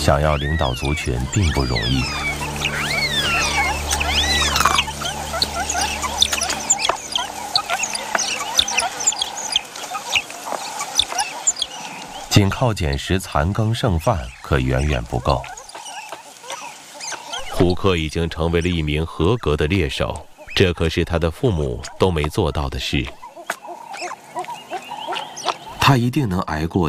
想要领导族群并不容易。仅靠捡拾残羹剩饭可远远不够。胡克已经成为了一名合格的猎手，这可是他的父母都没做到的事。他一定能挨过